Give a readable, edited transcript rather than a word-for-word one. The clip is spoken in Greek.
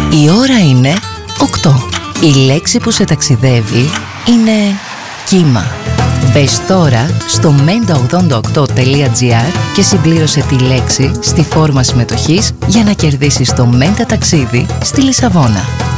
Η ώρα είναι 8. Η λέξη που σε ταξιδεύει είναι κύμα. Μπες τώρα στο menta88.gr και συμπλήρωσε τη λέξη στη φόρμα συμμετοχής για να κερδίσεις το Menta ταξίδι στη Λισαβόνα.